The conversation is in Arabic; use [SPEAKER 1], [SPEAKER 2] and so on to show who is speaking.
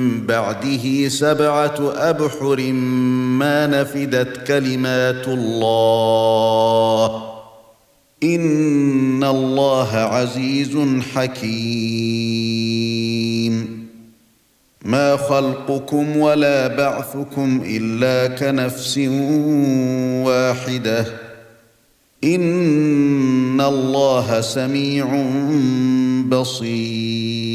[SPEAKER 1] بعده 7 أبحر ما نفدت كلمات الله إن الله عزيز حكيم ما خلقكم ولا بعثكم إلا كنفس واحدة إن الله سميع بصير